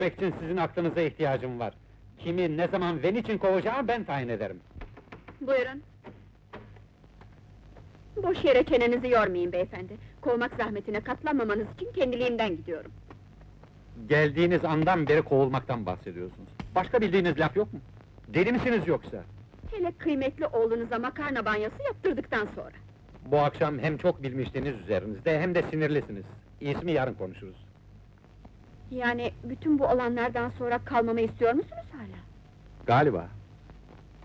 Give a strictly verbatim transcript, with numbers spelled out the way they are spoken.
Pek için sizin aklınıza ihtiyacım var. Kimi, ne zaman ve niçin kovacağımı ben tayin ederim. Buyurun. Boş yere çenenizi yormayın beyefendi. Kovmak zahmetine katlanmamanız için kendiliğimden gidiyorum. Geldiğiniz andan beri kovulmaktan bahsediyorsunuz. Başka bildiğiniz laf yok mu? Deli misiniz yoksa? Hele kıymetli oğlunuza makarna banyosu yaptırdıktan sonra. Bu akşam hem çok bilmiştiniz üzerinizde, hem de sinirlisiniz. İsmi yarın konuşuruz. Yani bütün bu olanlardan sonra kalmamı istiyor musunuz hala? Galiba.